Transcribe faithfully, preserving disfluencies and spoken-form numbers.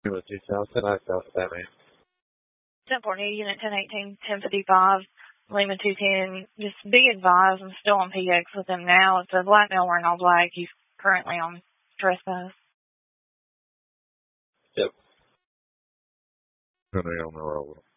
With two South, ten I South, that man. ten forty, Unit ten eighteen, ten fifty-five, Lima two ten. Just be advised, I'm still on P X with him now. It's a black male wearing all black. He's currently on trespass. Yep. And they on the roll.